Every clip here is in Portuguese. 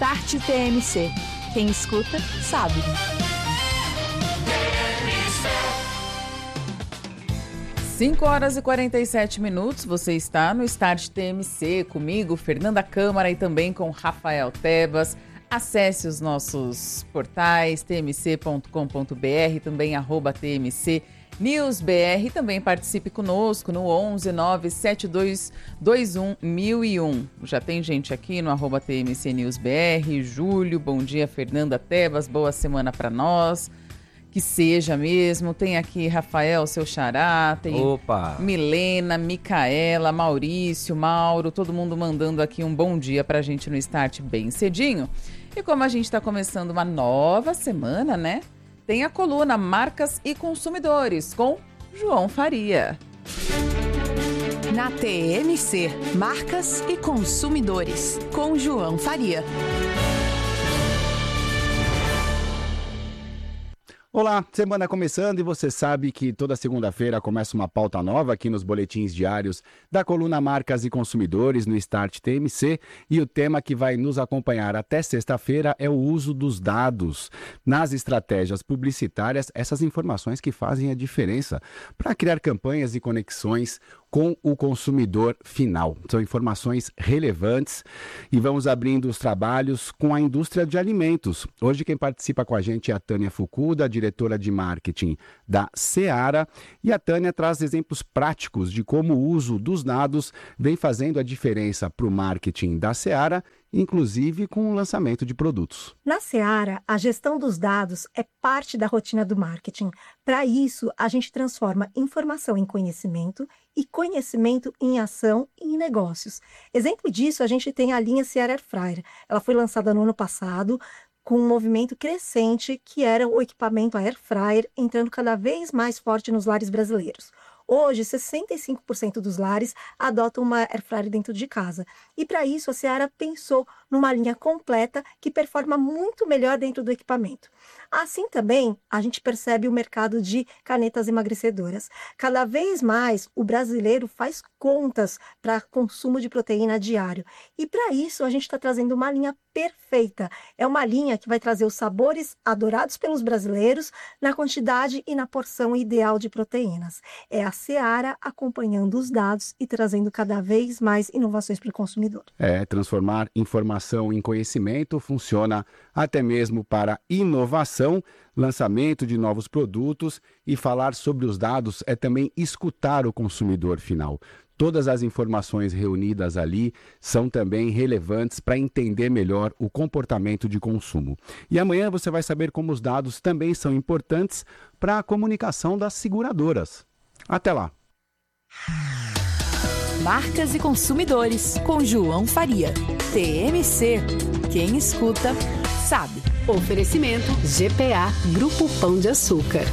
Start TMC. Quem escuta, sabe. 5h47, você está no Start TMC comigo, Fernanda Câmara, e também com Rafael Tebas. Acesse os nossos portais, tmc.com.br, também @tmcnewsbr, também participe conosco no 11 97221 1001. Já tem gente aqui no @tmcnewsbr. Júlio, bom dia. Fernanda Tebas, boa semana para nós. Que seja mesmo. Tem aqui Rafael, seu xará, tem Milena, Micaela, Maurício, Mauro, todo mundo mandando aqui um bom dia pra gente no Start bem cedinho. E como a gente está começando uma nova semana, né? Tem a coluna Marcas e Consumidores com João Faria. Na TMC, Marcas e Consumidores com João Faria. Olá, semana começando e você sabe que toda segunda-feira começa uma pauta nova aqui nos boletins diários da coluna Marcas e Consumidores no Start TMC, e o tema que vai nos acompanhar até sexta-feira é o uso dos dados nas estratégias publicitárias, essas informações que fazem a diferença para criar campanhas e conexões com o consumidor final. São informações relevantes e vamos abrindo os trabalhos com a indústria de alimentos. Hoje quem participa com a gente é a Tânia Fukuda, diretora de marketing da Seara, e a Tânia traz exemplos práticos de como o uso dos dados vem fazendo a diferença para o marketing da Seara, inclusive com o lançamento de produtos. Na Seara, a gestão dos dados é parte da rotina do marketing. Para isso, a gente transforma informação em conhecimento e conhecimento em ação e em negócios. Exemplo disso, a gente tem a linha Seara Air Fryer. Ela foi lançada no ano passado com um movimento crescente que era o equipamento Air Fryer entrando cada vez mais forte nos lares brasileiros. Hoje, 65% dos lares adotam uma Air Fryer dentro de casa. E para isso, a Seara pensou numa linha completa que performa muito melhor dentro do equipamento. Assim também, a gente percebe o mercado de canetas emagrecedoras. Cada vez mais, o brasileiro faz contas para consumo de proteína diário. E para isso, a gente está trazendo uma linha perfeita. É uma linha que vai trazer os sabores adorados pelos brasileiros na quantidade e na porção ideal de proteínas. É a Seara acompanhando os dados e trazendo cada vez mais inovações para o consumidor. Transformar informação em conhecimento funciona até mesmo para inovação, lançamento de novos produtos, e falar sobre os dados é também escutar o consumidor final. Todas as informações reunidas ali são também relevantes para entender melhor o comportamento de consumo. E amanhã você vai saber como os dados também são importantes para a comunicação das seguradoras. Até lá! Marcas e Consumidores com João Faria. TMC. Quem escuta, sabe. Oferecimento GPA Grupo Pão de Açúcar.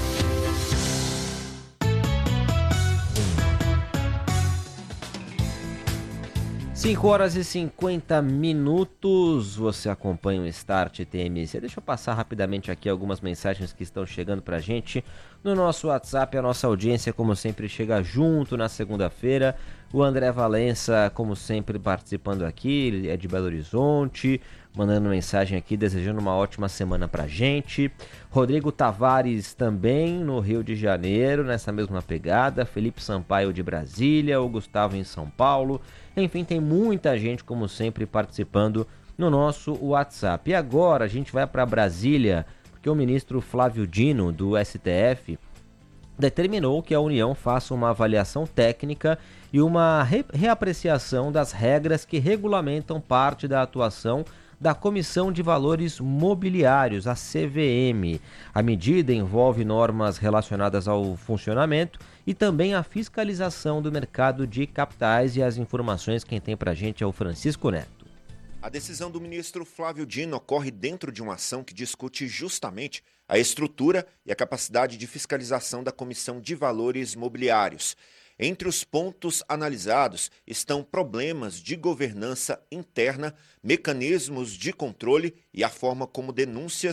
5h50, você acompanha o Start TMC. Deixa eu passar rapidamente aqui algumas mensagens que estão chegando pra gente no nosso WhatsApp. A nossa audiência, como sempre, chega junto na segunda-feira. O André Valença, como sempre, participando aqui, ele é de Belo Horizonte, mandando mensagem aqui, desejando uma ótima semana pra gente. Rodrigo Tavares também, no Rio de Janeiro, nessa mesma pegada. Felipe Sampaio de Brasília, o Gustavo em São Paulo. Enfim, tem muita gente, como sempre, participando no nosso WhatsApp. E agora a gente vai para Brasília, porque o ministro Flávio Dino, do STF, determinou que a União faça uma avaliação técnica e uma reapreciação das regras que regulamentam parte da atuação da Comissão de Valores Mobiliários, a CVM. A medida envolve normas relacionadas ao funcionamento e também a fiscalização do mercado de capitais, e as informações quem tem pra gente é o Francisco Neto. A decisão do ministro Flávio Dino ocorre dentro de uma ação que discute justamente a estrutura e a capacidade de fiscalização da Comissão de Valores Mobiliários. Entre os pontos analisados estão problemas de governança interna, mecanismos de controle e a forma como denúncias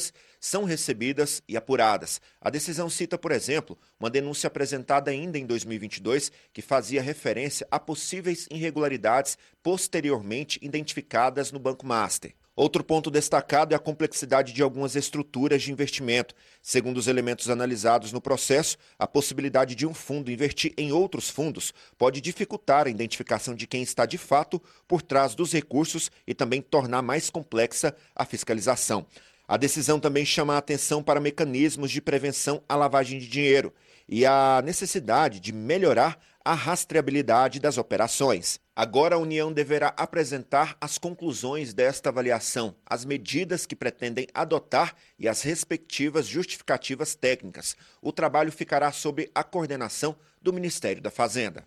são recebidas e apuradas. A decisão cita, por exemplo, uma denúncia apresentada ainda em 2022 que fazia referência a possíveis irregularidades posteriormente identificadas no Banco Master. Outro ponto destacado é a complexidade de algumas estruturas de investimento. Segundo os elementos analisados no processo, a possibilidade de um fundo investir em outros fundos pode dificultar a identificação de quem está de fato por trás dos recursos e também tornar mais complexa a fiscalização. A decisão também chama a atenção para mecanismos de prevenção à lavagem de dinheiro e a necessidade de melhorar a rastreabilidade das operações. Agora a União deverá apresentar as conclusões desta avaliação, as medidas que pretendem adotar e as respectivas justificativas técnicas. O trabalho ficará sob a coordenação do Ministério da Fazenda.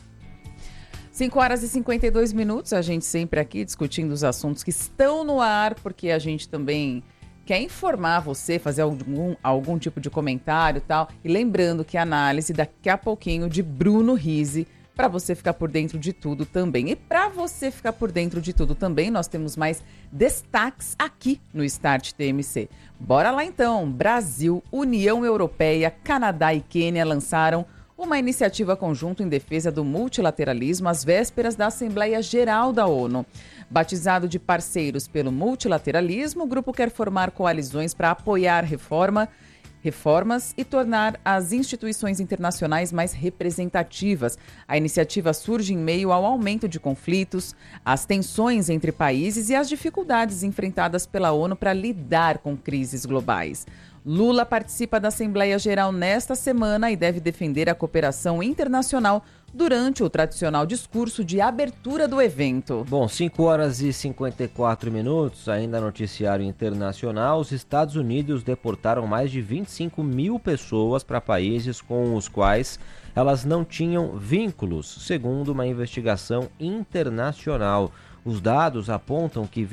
5 horas e 52 minutos, a gente sempre aqui discutindo os assuntos que estão no ar, porque a gente também quer informar você, fazer algum tipo de comentário e tal. E lembrando que a análise daqui a pouquinho de Bruno Rizzi, para você ficar por dentro de tudo também. E para você ficar por dentro de tudo também, nós temos mais destaques aqui no Start TMC. Bora lá então! Brasil, União Europeia, Canadá e Quênia lançaram uma iniciativa conjunta em defesa do multilateralismo às vésperas da Assembleia Geral da ONU. Batizado de Parceiros pelo Multilateralismo, o grupo quer formar coalizões para apoiar reformas e tornar as instituições internacionais mais representativas. A iniciativa surge em meio ao aumento de conflitos, às tensões entre países e às dificuldades enfrentadas pela ONU para lidar com crises globais. Lula participa da Assembleia Geral nesta semana e deve defender a cooperação internacional durante o tradicional discurso de abertura do evento. Bom, 5 horas e 54 minutos, ainda noticiário internacional. Os Estados Unidos deportaram mais de 25 mil pessoas para países com os quais elas não tinham vínculos, segundo uma investigação internacional. Os dados apontam que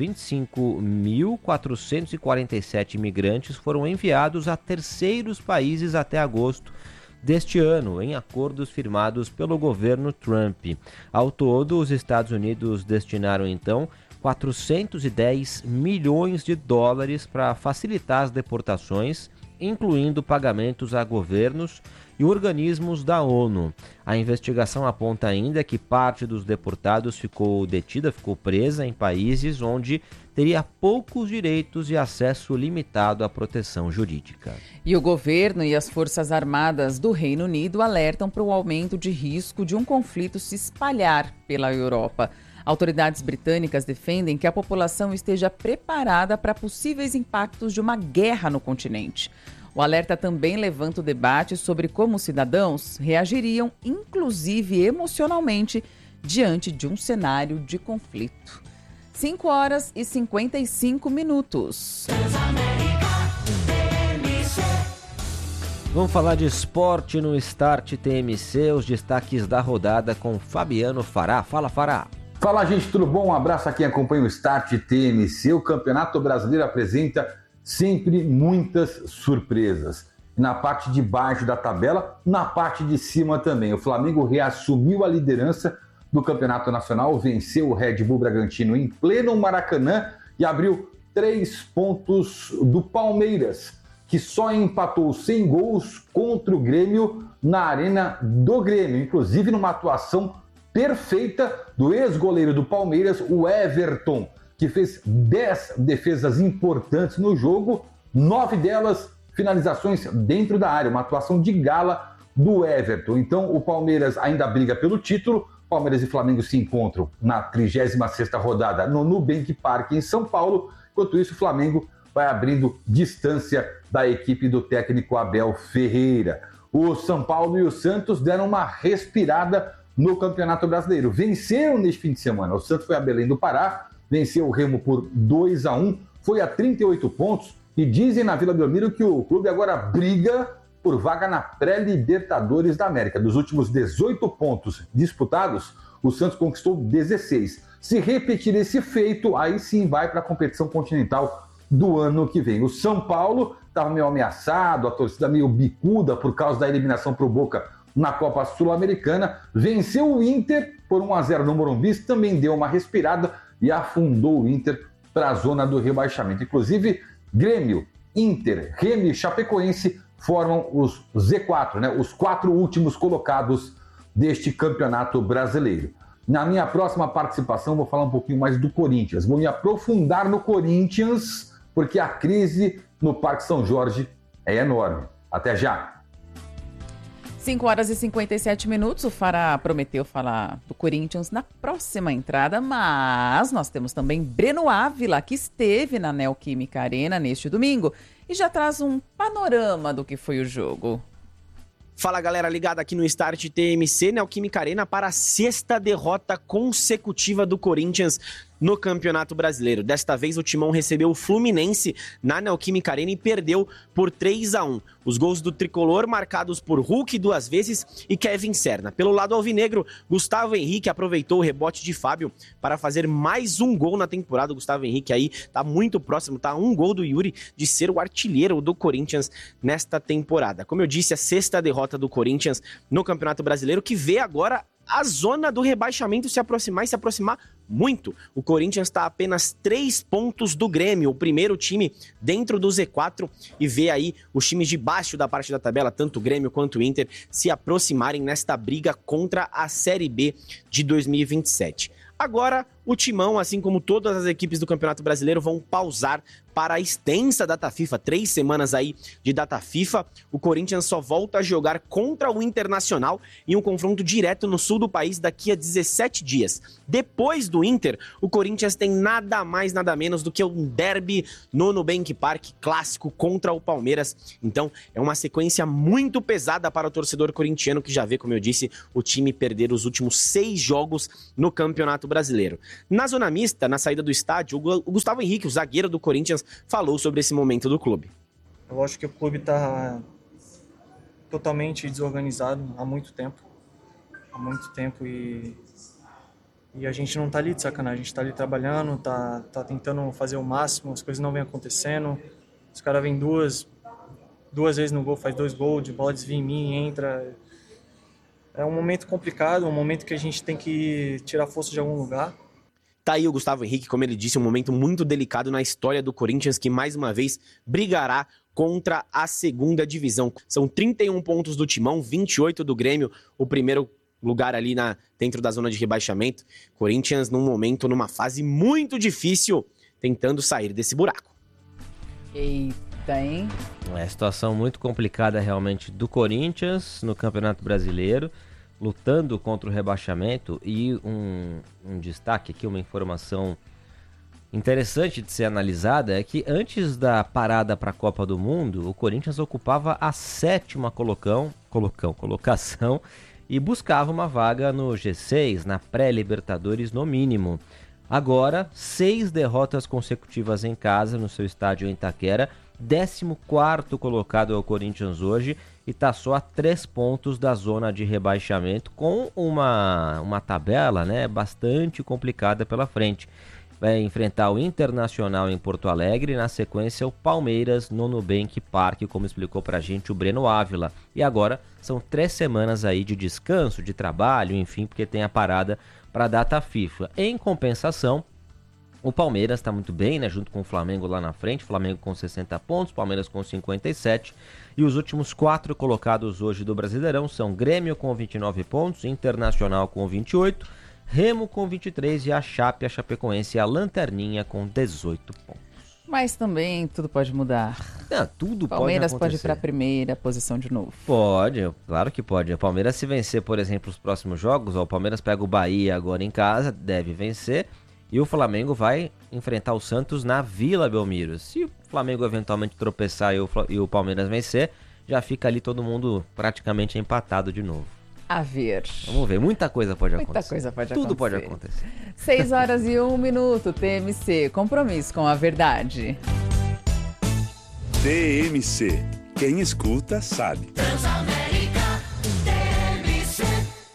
25.447 imigrantes foram enviados a terceiros países até agosto deste ano, em acordos firmados pelo governo Trump. Ao todo, os Estados Unidos destinaram, então, 410 milhões de dólares para facilitar as deportações, incluindo pagamentos a governos e organismos da ONU. A investigação aponta ainda que parte dos deportados ficou presa em países onde teria poucos direitos e acesso limitado à proteção jurídica. E o governo e as Forças Armadas do Reino Unido alertam para o aumento de risco de um conflito se espalhar pela Europa. Autoridades britânicas defendem que a população esteja preparada para possíveis impactos de uma guerra no continente. O alerta também levanta o debate sobre como cidadãos reagiriam, inclusive emocionalmente, diante de um cenário de conflito. 5 horas e 55 minutos. Vamos falar de esporte no Start TMC, os destaques da rodada com Fabiano Fará. Fala, Fará. Fala, gente, tudo bom? Um abraço a quem acompanha o Start TMC. O Campeonato Brasileiro apresenta sempre muitas surpresas. Na parte de baixo da tabela, na parte de cima também. O Flamengo reassumiu a liderança do Campeonato Nacional, venceu o Red Bull Bragantino em pleno Maracanã e abriu 3 pontos do Palmeiras, que só empatou sem gols contra o Grêmio na Arena do Grêmio, inclusive numa atuação perfeita do ex-goleiro do Palmeiras, o Everton, que fez 10 defesas importantes no jogo, 9 delas finalizações dentro da área, uma atuação de gala do Everton. Então o Palmeiras ainda briga pelo título, Palmeiras e Flamengo se encontram na 36ª rodada no Nubank Park em São Paulo, enquanto isso o Flamengo vai abrindo distância da equipe do técnico Abel Ferreira. O São Paulo e o Santos deram uma respirada no Campeonato Brasileiro, venceram neste fim de semana. O Santos foi a Belém do Pará, venceu o Remo por 2-1, foi a 38 pontos e dizem na Vila Belmiro que o clube agora briga por vaga na pré-Libertadores da América. Dos últimos 18 pontos disputados, o Santos conquistou 16. Se repetir esse feito, aí sim vai para a competição continental do ano que vem. O São Paulo estava meio ameaçado, a torcida meio bicuda por causa da eliminação para o Boca na Copa Sul-Americana, venceu o Inter por 1-0 no Morumbi, também deu uma respirada e afundou o Inter para a zona do rebaixamento. Inclusive, Grêmio Inter, Remo e Chapecoense formam os Z4, né? Os 4 últimos colocados deste campeonato brasileiro. Na minha próxima participação, vou falar um pouquinho mais do Corinthians. Vou me aprofundar no Corinthians, porque a crise no Parque São Jorge é enorme. Até já! 5 horas e 57 minutos, o Fará prometeu falar do Corinthians na próxima entrada, mas nós temos também Breno Ávila, que esteve na Neoquímica Arena neste domingo e já traz um panorama do que foi o jogo. Fala galera, ligada aqui no Start TMC, Neoquímica Arena para a 6ª derrota consecutiva do Corinthians no Campeonato Brasileiro. Desta vez o Timão recebeu o Fluminense na Neoquímica Arena e perdeu por 3-1. Os gols do tricolor marcados por Hulk 2 vezes e Kevin Serna. Pelo lado alvinegro, Gustavo Henrique aproveitou o rebote de Fábio para fazer mais um gol na temporada. O Gustavo Henrique aí tá muito próximo, tá um gol do Yuri de ser o artilheiro do Corinthians nesta temporada. Como eu disse, a 6ª derrota do Corinthians no Campeonato Brasileiro, que vê agora a zona do rebaixamento se aproximar muito. O Corinthians está a apenas 3 pontos do Grêmio, o primeiro time dentro do Z4, e vê aí os times de baixo da parte da tabela, tanto o Grêmio quanto o Inter, se aproximarem nesta briga contra a Série B de 2027. Agora, o Timão, assim como todas as equipes do Campeonato Brasileiro, vão pausar para a extensa data FIFA, 3 semanas aí de data FIFA. O Corinthians só volta a jogar contra o Internacional em um confronto direto no sul do país daqui a 17 dias. Depois do Inter, o Corinthians tem nada mais, nada menos do que um derby no Nubank Park clássico contra o Palmeiras. Então, é uma sequência muito pesada para o torcedor corintiano, que já vê, como eu disse, o time perder os últimos 6 jogos no Campeonato Brasileiro. Na zona mista, na saída do estádio, o Gustavo Henrique, o zagueiro do Corinthians, falou sobre esse momento do clube. Eu acho que o clube está totalmente desorganizado há muito tempo e a gente não está ali de sacanagem, a gente está ali trabalhando, tá tentando fazer o máximo, as coisas não vêm acontecendo, os caras vêm duas vezes no gol, faz 2 gols, de bola desvia em mim, entra. É um momento complicado, um momento que a gente tem que tirar força de algum lugar. Tá aí o Gustavo Henrique, como ele disse, um momento muito delicado na história do Corinthians, que mais uma vez brigará contra a 2ª divisão. São 31 pontos do Timão, 28 do Grêmio, o primeiro lugar ali dentro da zona de rebaixamento. Corinthians num momento, numa fase muito difícil, tentando sair desse buraco. Eita, hein? É situação muito complicada realmente do Corinthians no Campeonato Brasileiro, lutando contra o rebaixamento. E um destaque aqui, uma informação interessante de ser analisada, é que antes da parada para a Copa do Mundo, o Corinthians ocupava a 7ª colocação e buscava uma vaga no G6, na pré-Libertadores no mínimo. Agora, 6 derrotas consecutivas em casa no seu estádio em Itaquera, 14º colocado é o Corinthians hoje e está só a 3 pontos da zona de rebaixamento, com uma tabela, né, bastante complicada pela frente. Vai enfrentar o Internacional em Porto Alegre e na sequência o Palmeiras no Nubank Park, como explicou pra gente o Breno Ávila. E agora são 3 semanas aí de descanso, de trabalho, enfim, porque tem a parada para a data FIFA. Em compensação, o Palmeiras está muito bem, né, junto com o Flamengo lá na frente, Flamengo com 60 pontos, Palmeiras com 57, e os últimos 4 colocados hoje do Brasileirão são Grêmio com 29 pontos, Internacional com 28, Remo com 23 e a Chapecoense, a lanterninha, com 18 pontos. Mas também tudo pode mudar. Tudo Palmeiras pode ir para a primeira posição de novo. Pode, claro que pode. O Palmeiras, se vencer, por exemplo, os próximos jogos, o Palmeiras pega o Bahia agora em casa, deve vencer, e o Flamengo vai enfrentar o Santos na Vila Belmiro. Se o Flamengo eventualmente tropeçar e o Palmeiras vencer, já fica ali todo mundo praticamente empatado de novo. A ver. Vamos ver, muita coisa pode acontecer. Muita coisa pode Tudo acontecer. pode acontecer. 6 horas e 1 minuto, TMC, compromisso com a verdade. TMC, quem escuta sabe. Transamérica, TMC.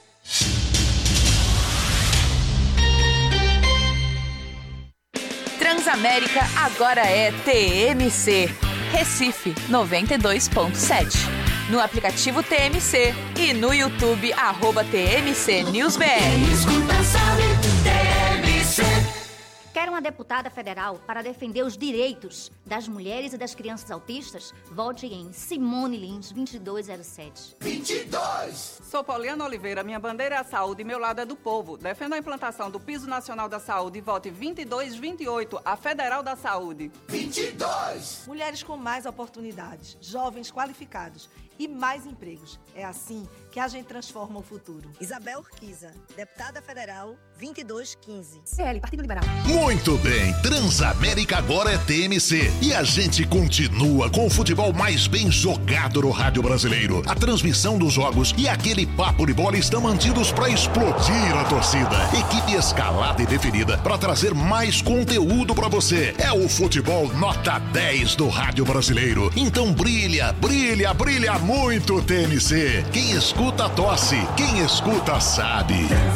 Transamérica agora é TMC. Recife 92.7. No aplicativo TMC e no YouTube, @TMC News BR. Escuta, sabe, TMC. Quer uma deputada federal para defender os direitos das mulheres e das crianças autistas? Vote em Simone Lins, 2207. 22! Sou Poliana Oliveira, minha bandeira é a saúde e meu lado é do povo. Defendo a implantação do Piso Nacional da Saúde e vote 2228, a Federal da Saúde. 22! Mulheres com mais oportunidades, jovens qualificados e mais empregos. É assim que a gente transforma o futuro. Isabel Urquiza, deputada federal, 2215. CL, Partido Liberal. Muito bem, Transamérica agora é TMC. E a gente continua com o futebol mais bem jogado no rádio brasileiro. A transmissão dos jogos e aquele papo de bola estão mantidos para explodir a torcida. Equipe escalada e definida para trazer mais conteúdo para você. É o futebol nota 10 do rádio brasileiro. Então brilha, brilha, brilha muito TMC. Quem escuta tosse, quem escuta sabe.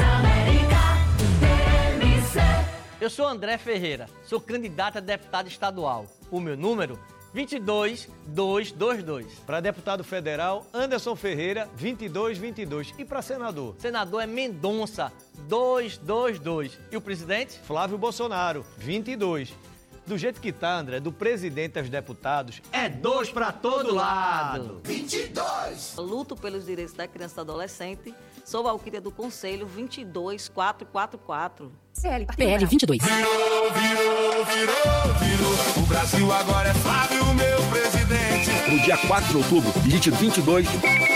Eu sou André Ferreira, sou candidato a deputado estadual. O meu número, 22222. Para deputado federal, Anderson Ferreira, 2222. E para senador? Senador é Mendonça, 222. E o presidente? Flávio Bolsonaro, 22. Do jeito que tá, André, do presidente aos deputados, é 2 para todo lado. 22! Eu luto pelos direitos da criança e do adolescente. Sou Valquíria do Conselho, 22444. PL 22. Virou. O Brasil agora é Flávio, meu presidente. No dia 4 de outubro, digite 22.